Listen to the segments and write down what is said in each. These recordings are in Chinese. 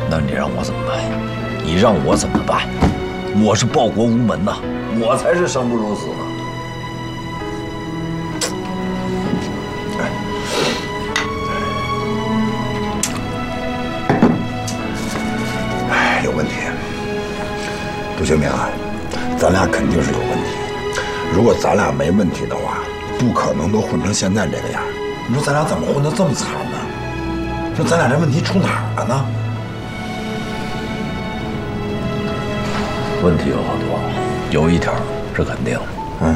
那你让我怎么办？你让我怎么办？我是报国无门呐，我才是生不如死呢。 哎，有问题。杜学明啊，咱俩肯定是有问题。如果咱俩没问题的话，不可能都混成现在这个样。你说咱俩怎么混得这么惨呢？说咱俩这问题出哪儿了呢？ 问题有好多，有一条是肯定的。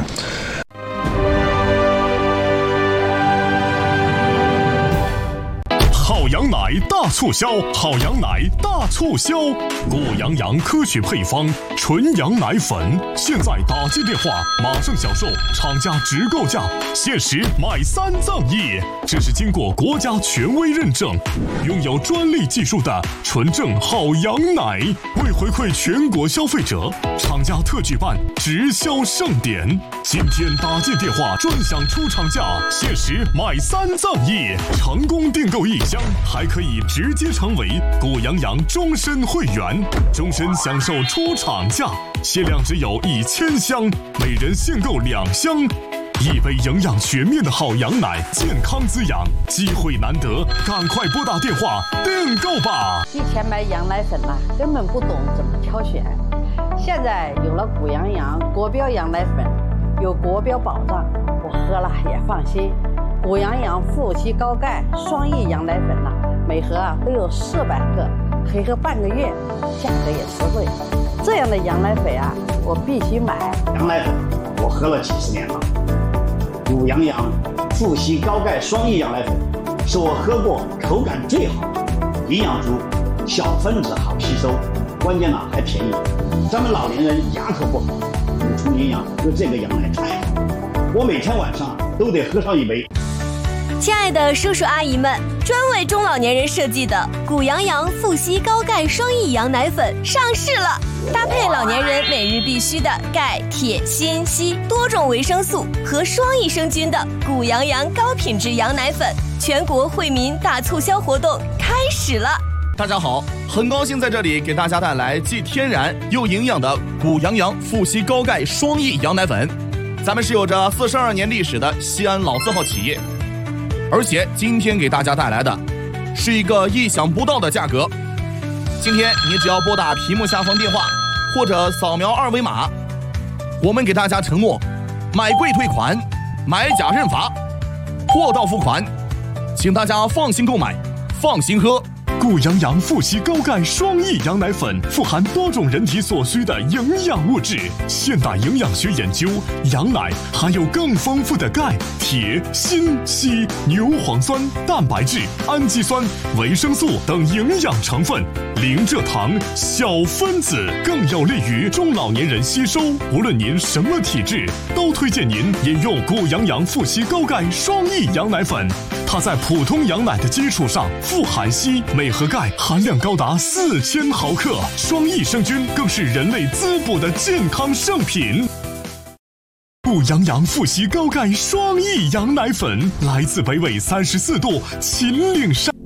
好羊奶大促销，好羊奶大促销，果羊羊科学配方纯羊奶粉，现在打进电话马上享受厂家直购价，限时买3赠1。这是经过国家权威认证，拥有专利技术的纯正好羊奶。为回馈全国消费者，厂家特举办直销盛典，今天打进电话专享出厂价，限时买3赠1，成功订购1箱，还可以直接成为果羊羊终身会员，终身享受出厂价，限量只有1000箱，每人限购2箱。一杯营养全面的好羊奶，健康滋养，机会难得，赶快拨打电话订购吧。 以前买羊奶粉啦，根本不懂怎么挑选，现在有了果羊羊国标羊奶粉，有国标保障，我喝了也放心。果羊羊富硒高钙双益羊奶粉啦，每盒都有400克，可以喝半个月，价格也实惠。这样的羊奶粉啊，我必须买。 羊奶粉我喝了几10年了。果羊羊富硒高钙双益羊奶粉是我喝过口感最好的，营养足，小分子好吸收，关键还便宜。咱们老年人牙口不好，补充营养喝这个羊奶太好了，我每天晚上都得喝上1杯。 亲爱的叔叔阿姨们，专为中老年人设计的谷羊羊富硒高钙双益羊奶粉上市了，搭配老年人每日必须的钙、铁、锌、硒多种维生素和双益生菌的谷羊羊高品质羊奶粉，全国惠民大促销活动开始了。 大家好，很高兴在这里给大家带来既天然又营养的谷羊羊富硒高钙双益羊奶粉。咱们是有着42年历史的西安老字号企业，而且今天给大家带来的是一个意想不到的价格。今天你只要拨打屏幕下方电话或者扫描2维码，我们给大家承诺买贵退款，买假认罚，货到付款，请大家放心购买，放心喝。 谷羊羊富硒高钙双益羊奶粉富含多种人体所需的营养物质。现代营养学研究，羊奶含有更丰富的钙、铁、锌、硒、牛磺酸、蛋白质、氨基酸、维生素等营养成分，零蔗糖，小分子，更有利于中老年人吸收。无论您什么体质，都推荐您饮用谷羊羊富硒高钙双益羊奶粉。它在普通羊奶的基础上富含硒，每盒钙含量高达4000毫克，双益生菌更是人类滋补的健康圣品。谷羊羊富硒高钙双益羊奶粉来自北纬34度秦岭山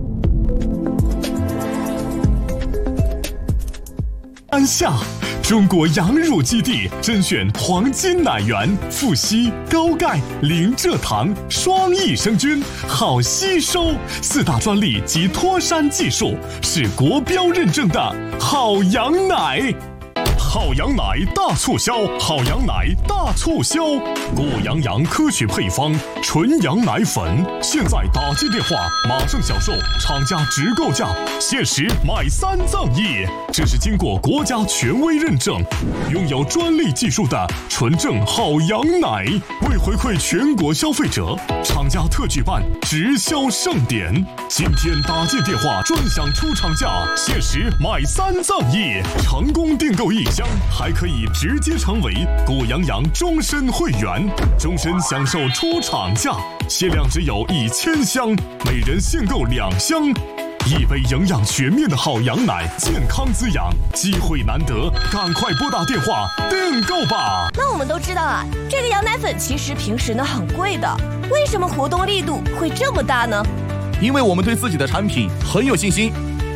下，中国羊乳基地甄选黄金奶源，富硒、高钙、零蔗糖、双益生菌，好吸收，4大专利及脱山技术，是国标认证的好羊奶。好羊奶大促销，好羊奶大促销，果羊羊科学配方纯羊奶粉，现在打进电话马上享受厂家直购价，限时买3赠1。这是经过国家权威认证，拥有专利技术的纯正好羊奶。为回馈全国消费者，厂家特举办直销盛典，今天打进电话专享出厂价，限时买3赠1，成功订购1箱，还可以直接成为果羊羊终身会员，终身享受出厂价，限量只有1000箱，每人限购2箱。一杯营养全面的好羊奶，健康滋养，机会难得，赶快拨打电话订购吧。 那我们都知道啊，这个羊奶粉其实平时很贵的，为什么活动力度会这么大呢？ 因为我们对自己的产品很有信心，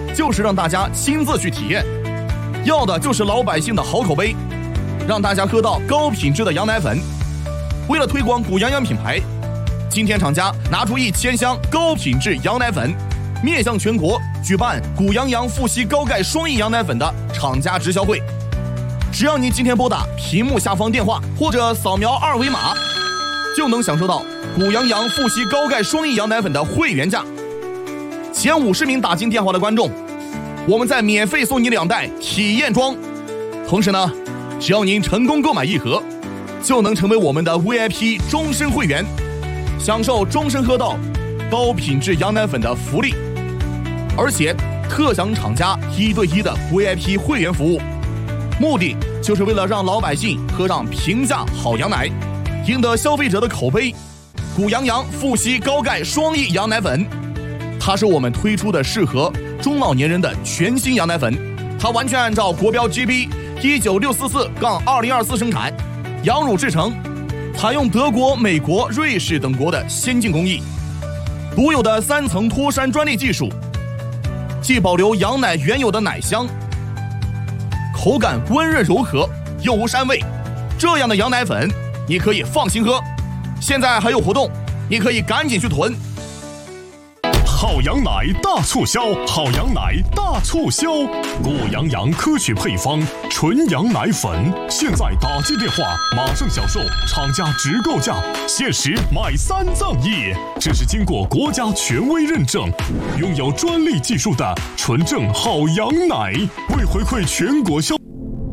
就是让大家亲自去体验，要的就是老百姓的好口碑，让大家喝到高品质的羊奶粉。为了推广谷羊羊品牌，今天厂家拿出1000箱高品质羊奶粉，面向全国举办谷羊羊富硒高钙双益羊奶粉的厂家直销会。只要您今天拨打屏幕下方电话或者扫描2维码，就能享受到谷羊羊富硒高钙双益羊奶粉的会员价。前50名打进电话的观众，我们再免费送你2袋体验装。同时呢，只要您成功购买1盒，就能成为我们的 VIP 终身会员，享受终身喝到高品质羊奶粉的福利，而且特享厂家1对1的 VIP 会员服务。目的就是为了让老百姓喝上平价好羊奶，赢得消费者的口碑。谷羊羊富硒高钙双益羊奶粉，它是我们推出的适合中老年人的全新羊奶粉，它完全按照国标 GB 19644-2024生产，羊乳制成，采用德国、美国、瑞士等国的先进工艺，独有的3层脱山专利技术，既保留羊奶原有的奶香，口感温润柔和，又无膻味。这样的羊奶粉你可以放心喝，现在还有活动，你可以赶紧去囤。 好羊奶大促销，好羊奶大促销！谷羊羊科学配方纯羊奶粉，现在打进电话马上享受厂家直购价，限时买3赠1。这是经过国家权威认证，拥有专利技术的纯正好羊奶。为回馈全国消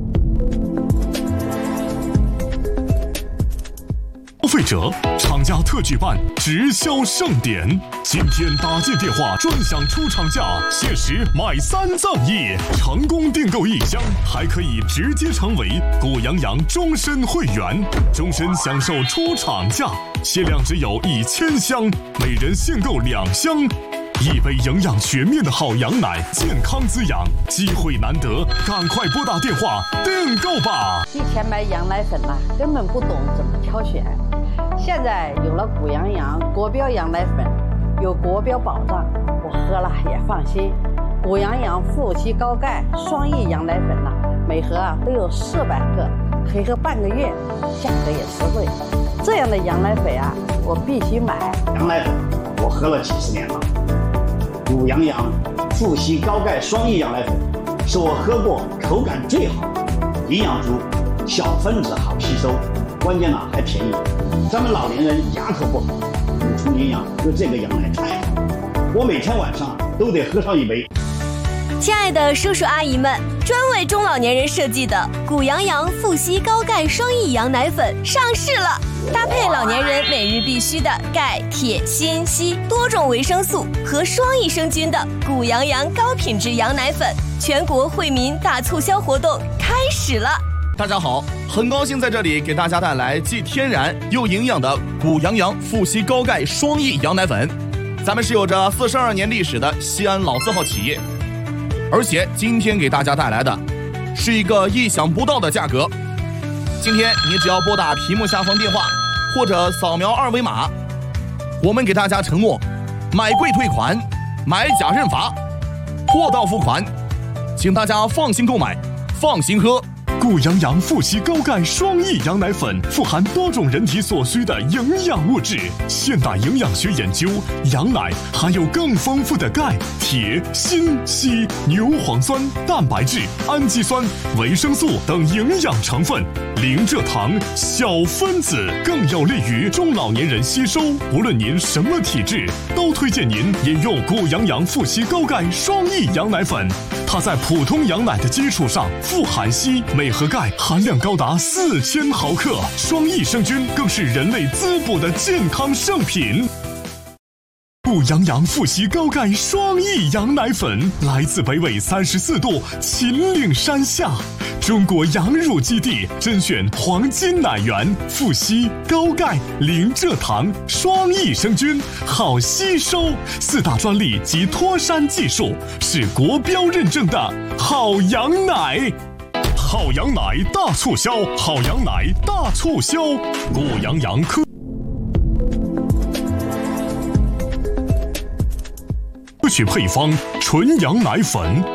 费者，厂家特举办直销盛典，今天打进电话专享出厂价，限时买3赠1，成功订购1箱，还可以直接成为谷羊羊终身会员，终身享受出厂价，限量只有1000箱，每人限购2箱。一杯营养全面的好羊奶，健康滋养，机会难得，赶快拨打电话订购吧！ 以前买羊奶粉根本不懂怎么挑选，现在有了谷羊羊国标羊奶粉，有国标保障，我喝了也放心。谷羊羊富硒高钙双益羊奶粉每盒都有400克，可以喝半个月，价格也实惠。这样的羊奶粉我必须买。 羊奶粉我喝了几十年了。谷羊羊富硒高钙双益羊奶粉是我喝过口感最好的，营养足，小分子好吸收，关键还便宜。咱们老年人牙口不好，补充营养，就这个羊奶太好了，我每天晚上都得喝上1杯。 亲爱的叔叔阿姨们，专为中老年人设计的谷羊羊富硒高钙双益羊奶粉上市了，搭配老年人每日必须的钙、铁、锌、硒多种维生素和双益生菌的谷羊羊高品质羊奶粉，全国惠民大促销活动开始了。 大家好，很高兴在这里给大家带来既天然又营养的谷羊羊富硒高钙双益羊奶粉。咱们是有着42年历史的西安老字号企业，而且今天给大家带来的是一个意想不到的价格。今天你只要拨打屏幕下方电话或者扫描2维码，我们给大家承诺买贵退款，买假认罚，货到付款，请大家放心购买，放心喝。 谷羊羊富硒高钙双益羊奶粉富含多种人体所需的营养物质。现代营养学研究，羊奶含有更丰富的钙、铁、锌、硒、牛磺酸、蛋白质、氨基酸、维生素等营养成分，零蔗糖，小分子，更有利于中老年人吸收。无论您什么体质，都推荐您饮用谷羊羊富硒高钙双益羊奶粉。它在普通羊奶的基础上富含硒，镁和钙含量高达4000毫克，双益生菌更是人类滋补的健康圣品。谷羊羊富硒高钙双益羊奶粉来自北纬34度秦岭山下，中国羊乳基地甄选黄金奶源，富硒、高钙、零蔗糖，双益生菌，好吸收，4大专利及脱山技术，是国标认证的好羊奶。好羊奶大促销，好羊奶大促销！谷羊羊科科学配方纯羊奶粉。